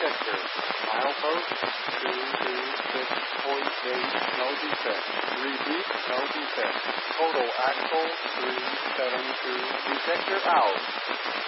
detector. Milepost 226.8, no defect. Repeat, no defect. Total axle 372. Detector out.